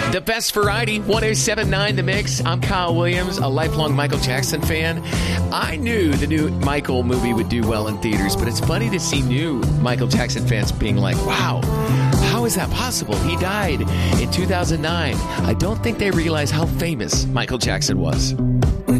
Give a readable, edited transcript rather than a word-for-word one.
The best variety, 1079 The Mix. I'm Kyle Williams, a lifelong Michael Jackson fan. I knew the new Michael movie would do well in theaters, but it's funny to see new Michael Jackson fans being like, wow, how is that possible? He died in 2009. I don't think they realize how famous Michael Jackson was.